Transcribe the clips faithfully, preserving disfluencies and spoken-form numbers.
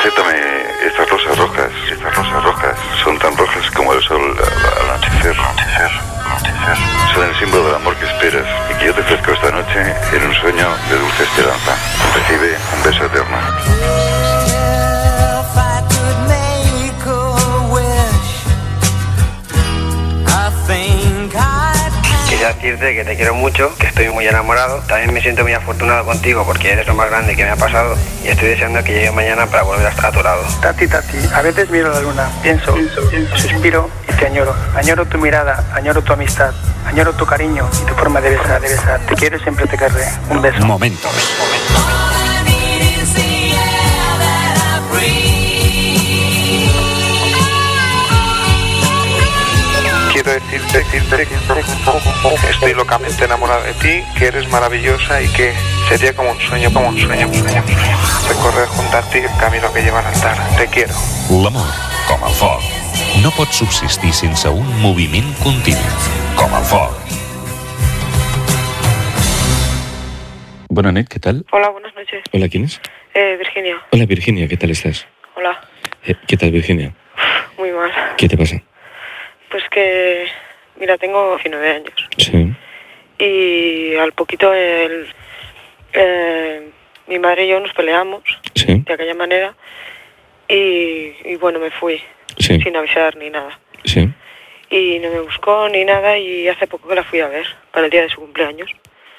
acéptame estas rosas rojas. Estas rosas rojas son tan rojas como el sol al, al anochecer. Anochecer, anochecer. Son el símbolo del amor que esperas y que yo te ofrezco esta noche en un sueño de dulce esperanza. Recibe un beso eterno. Quería decirte que te quiero mucho, que estoy muy enamorado. También me siento muy afortunado contigo porque eres lo más grande que me ha pasado y estoy deseando que llegue mañana para volver a estar a tu lado. Tati, Tati, a veces miro la luna, pienso, pienso, pienso, suspiro y te añoro. Añoro tu mirada, añoro tu amistad, añoro tu cariño y tu forma de besar, de besar. Te quiero y siempre te querré. Un beso. Momentos. Momentos. Quiero decirte, decirte que estoy locamente enamorado de ti, que eres maravillosa y que sería como un sueño, como un sueño, un sueño, un sueño. Recorrer junto a ti el camino que lleva al altar. Te quiero. L'amor, com el foc, no pot subsistir sense un moviment continu, com el foc. Buenas noches, ¿qué tal? Hola, buenas noches. Hola, ¿quién es? Eh, Virginia. Hola, Virginia, ¿qué tal estás? Hola. Eh, ¿Qué tal, Virginia? Muy mal. ¿Qué te pasa? Pues que, mira, tengo diecinueve años. Sí. Y al poquito el, eh, mi madre y yo nos peleamos, sí, de aquella manera, y, y bueno, me fui, sí, sin avisar ni nada. Sí. Y no me buscó ni nada y hace poco que la fui a ver, para el día de su cumpleaños.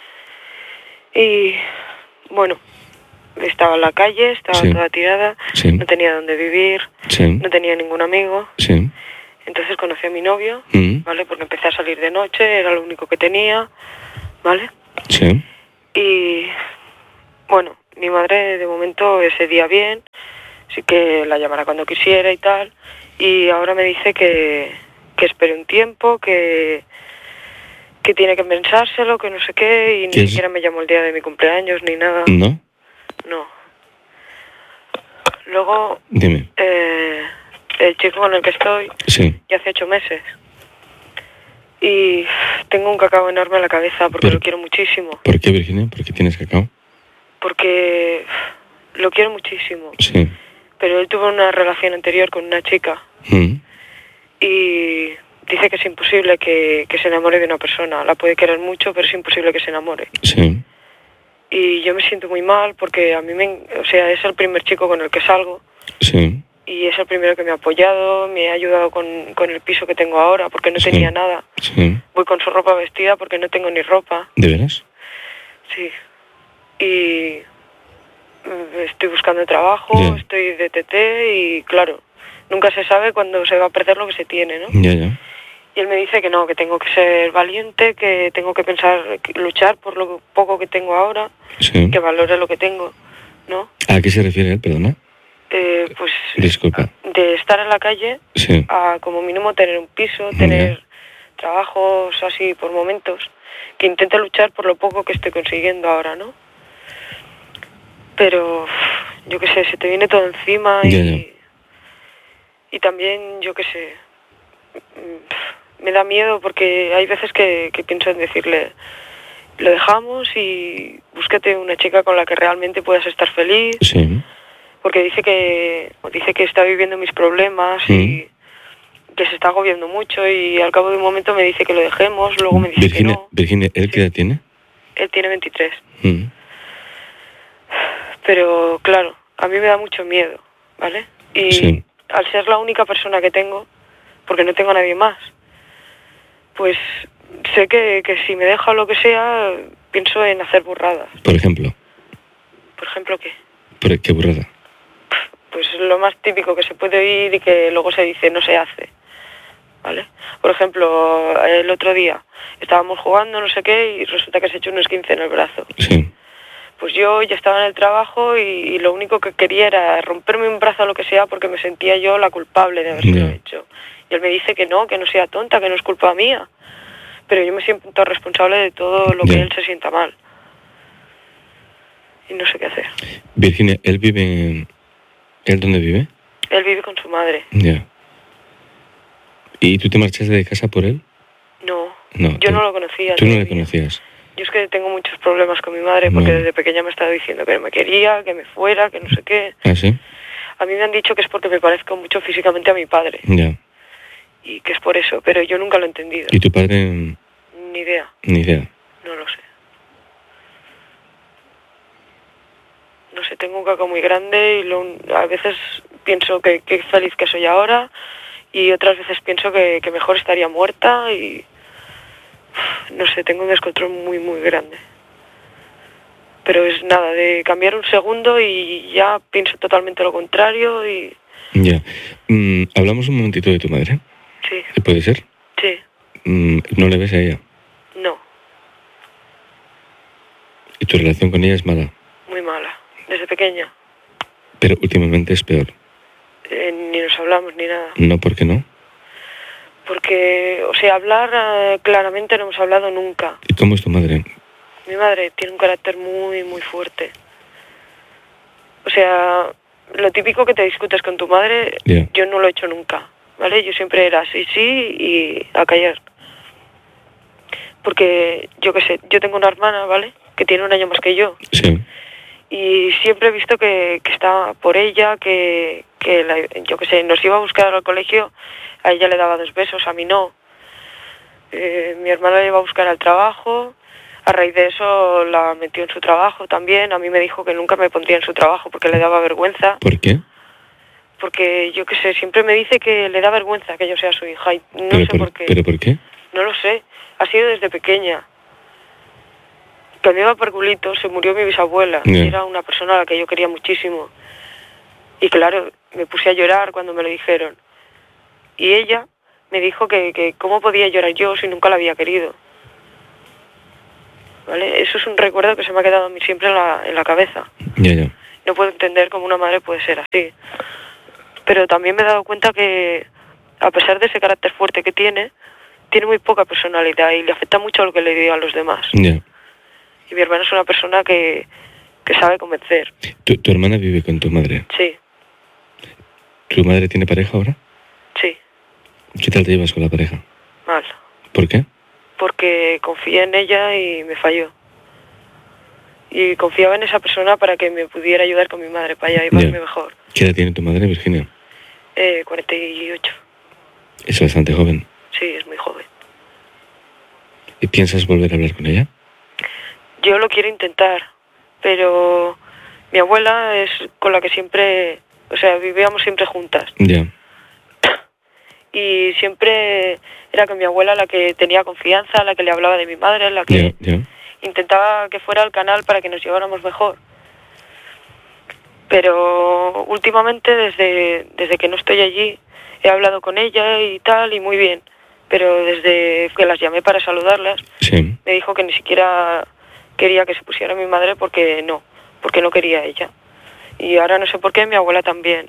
Y bueno, estaba en la calle, estaba sí, toda tirada, sí, no tenía dónde vivir, sí, no tenía ningún amigo. Sí. Entonces conocí a mi novio, mm. ¿vale? Porque empecé a salir de noche, era lo único que tenía, ¿vale? Sí. Y bueno, mi madre de momento ese día bien, sí que la llamará cuando quisiera y tal. Y ahora me dice que, que espere un tiempo, que, que tiene que pensárselo, que no sé qué, y ni ¿Qué siquiera es? me llamó el día de mi cumpleaños ni nada. ¿No? No. Luego, Dime. Eh, el chico con el que estoy, sí, ya hace ocho meses. Y tengo un cacao enorme en la cabeza porque Pero, lo quiero muchísimo. ¿Por qué, Virginia? ¿Por qué tienes cacao? Porque lo quiero muchísimo. Sí. Pero él tuvo una relación anterior con una chica. Mm. Y dice que es imposible que, que se enamore de una persona. La puede querer mucho, pero es imposible que se enamore. Sí. Y yo me siento muy mal porque a mí me... O sea, es el primer chico con el que salgo. Sí. Y es el primero que me ha apoyado, me ha ayudado con, con el piso que tengo ahora porque no sí, tenía nada. Sí. Voy con su ropa vestida porque no tengo ni ropa. ¿De veras? Sí. Y estoy buscando trabajo, yeah. estoy de T T y claro, nunca se sabe cuándo se va a perder lo que se tiene, ¿no? Ya, ya. Y él me dice que no, que tengo que ser valiente, que tengo que pensar, luchar por lo poco que tengo ahora, sí, que valore lo que tengo, ¿no? ¿A qué se refiere él, perdona? Eh, pues Disculpa. De estar en la calle sí, a como mínimo tener un piso, tener yeah. trabajos así por momentos, que intente luchar por lo poco que estoy consiguiendo ahora, ¿no? Pero yo qué sé, se te viene todo encima y, yeah, yeah. y también yo qué sé, me da miedo porque hay veces que, que pienso en decirle, lo dejamos y búscate una chica con la que realmente puedas estar feliz. Sí. Porque dice que dice que está viviendo mis problemas mm. y que se está agobiando mucho y al cabo de un momento me dice que lo dejemos, luego me dice Virginia, que no. Virginia, ¿él sí. qué edad tiene? Él tiene veintitrés. Mm. Pero claro, a mí me da mucho miedo, ¿vale? Y sí. al ser la única persona que tengo, porque no tengo a nadie más, pues sé que, que si me deja lo que sea, pienso en hacer burradas. Por ejemplo. ¿Por ejemplo qué? ¿Por qué burrada? Pues lo más típico que se puede oír y que luego se dice no se hace, ¿vale? Por ejemplo, el otro día estábamos jugando, no sé qué, y resulta que se echó un esguince en el brazo. Sí. Pues yo ya estaba en el trabajo y, y lo único que quería era romperme un brazo o lo que sea porque me sentía yo la culpable de haberlo yeah. hecho. Y él me dice que no, que no sea tonta, que no es culpa mía. Pero yo me siento responsable de todo lo yeah. que él se sienta mal. Y no sé qué hacer. Virginia, ¿él vive en... ¿Él dónde vive? Él vive con su madre. Ya. Yeah. ¿Y tú te marchaste de casa por él? No, no yo tú, no lo conocía. ¿Tú no le conocías? Yo es que tengo muchos problemas con mi madre porque no. desde pequeña me estaba diciendo que no me quería, que me fuera, que no sé qué. ¿Ah, sí? A mí me han dicho que es porque me parezco mucho físicamente a mi padre. Ya. Y que es por eso, pero yo nunca lo he entendido. ¿Y tu padre? Ni idea. Ni idea. No lo sé. No sé, tengo un caca muy grande y lo, a veces pienso que, que feliz que soy ahora y otras veces pienso que, que mejor estaría muerta y... No sé, tengo un descontrol muy, muy grande. Pero es nada, de cambiar un segundo y ya pienso totalmente lo contrario y... Ya. Mm, ¿Hablamos un momentito de tu madre? Sí. ¿Puede ser? Sí. Mm, ¿No le ves a ella? No. ¿Y tu relación con ella es mala? Muy mala, desde pequeña. Pero últimamente es peor. Eh, ni nos hablamos ni nada. ¿No? ¿Por qué no? Porque, o sea, hablar eh, claramente no hemos hablado nunca. ¿Y cómo es tu madre? Mi madre tiene un carácter muy, muy fuerte. O sea, lo típico que te discutes con tu madre, yeah. yo no lo he hecho nunca, ¿vale? Yo siempre era sí, sí y a callar. Porque, yo qué sé, yo tengo una hermana, ¿vale? Que tiene un año más que yo. Sí. Y siempre he visto que, que está por ella, que, que la, yo qué sé, nos iba a buscar al colegio, a ella le daba dos besos, a mí no. Eh, mi hermana la iba a buscar al trabajo. A raíz de eso la metió en su trabajo también. A mí me dijo que nunca me pondría en su trabajo porque le daba vergüenza. ¿Por qué? Porque, yo qué sé, siempre me dice que le da vergüenza que yo sea su hija. Y no ¿Pero sé por, por qué. ¿Pero por qué? No lo sé. Ha sido desde pequeña. Que me iba por culito, se murió mi bisabuela. Yeah. Era una persona a la que yo quería muchísimo. Y claro, me puse a llorar cuando me lo dijeron. Y ella me dijo que, que cómo podía llorar yo si nunca la había querido. ¿Vale? Eso es un recuerdo que se me ha quedado a mí siempre en la, en la cabeza. Ya, ya. No puedo entender cómo una madre puede ser así. Pero también me he dado cuenta que, a pesar de ese carácter fuerte que tiene, tiene muy poca personalidad y le afecta mucho lo que le diga a los demás. Ya. Y mi hermana es una persona que, que sabe convencer. ¿Tu, ¿Tu hermana vive con tu madre? Sí. ¿Tu madre tiene pareja ahora? Sí. ¿Qué tal te llevas con la pareja? Mal. ¿Por qué? Porque confié en ella y me falló. Y confiaba en esa persona para que me pudiera ayudar con mi madre, para llevarme Ya. mejor. ¿Qué edad tiene tu madre, Virginia? Eh, cuarenta y ocho. Es bastante joven. Sí, es muy joven. ¿Y piensas volver a hablar con ella? Yo lo quiero intentar, pero mi abuela es con la que siempre, o sea, vivíamos siempre juntas. Ya. Y siempre era con mi abuela la que tenía confianza, la que le hablaba de mi madre, la que Ya, ya. intentaba que fuera al canal para que nos lleváramos mejor. Pero últimamente, desde, desde que no estoy allí, he hablado con ella y tal, y muy bien. Pero desde que las llamé para saludarlas, Sí. me dijo que ni siquiera quería que se pusiera mi madre porque no, porque no quería ella. Y ahora no sé por qué, mi abuela también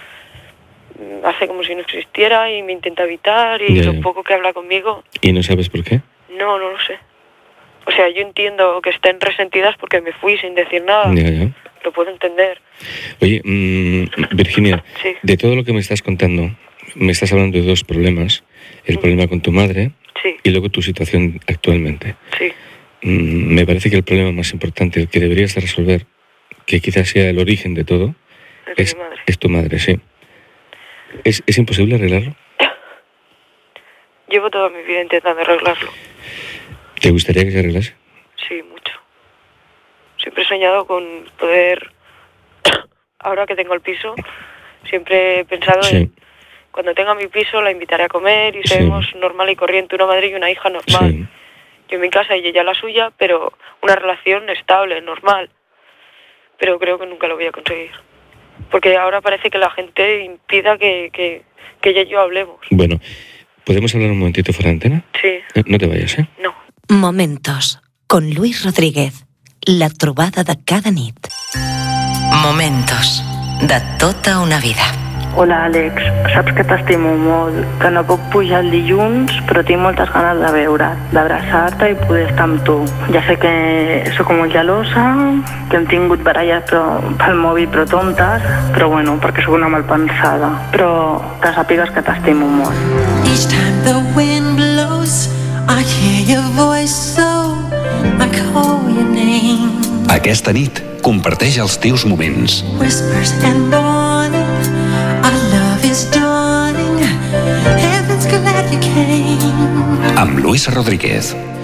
hace como si no existiera y me intenta evitar y Ya, lo ya. poco que habla conmigo, ¿Y no sabes por qué? no, no lo sé. O sea, yo entiendo que estén resentidas porque me fui sin decir nada, Ya, ya. lo puedo entender. Oye, mmm, Virginia, Sí. de todo lo que me estás contando, me estás hablando de dos problemas. El Mm. problema con tu madre Sí, y luego tu situación actualmente. sí, Mm, me parece que el problema más importante, el que deberías de resolver, que quizás sea el origen de todo, es de es, mi madre. es tu madre, sí. ¿Es, ¿Es imposible arreglarlo? Llevo toda mi vida intentando arreglarlo. ¿Te gustaría que se arreglase? Sí, mucho. Siempre he soñado con poder, ahora que tengo el piso, siempre he pensado Sí. en, cuando tenga mi piso la invitaré a comer y Sí. seremos normal y corriente, una madre y una hija normal. Sí. Yo en mi casa y ella la suya, pero una relación estable, normal. Pero creo que nunca lo voy a conseguir. Porque ahora parece que la gente impida que, que, que ella y yo hablemos. Bueno, ¿podemos hablar un momentito fuera de antena? Sí, Eh, No te vayas, ¿eh? no. Momentos, con Luis Rodríguez. La trobada de cada nit. Momentos, de tota una vida. Hola, Àlex. Saps que t'estimo molt, que no puc pujar el dilluns, però tinc moltes ganes de veure't, d'abraçar-te i poder estar amb tu. Ja sé que sóc molt gelosa, que hem tingut baralles però, pel mòbil però tontes, però bueno, perquè sóc una malpensada. Però que sàpigues que t'estimo molt. Each time the wind blows, I hear your voice, so I call your name. Aquesta nit, comparteix els teus moments. Whispers and morning, amb Luis Rodríguez.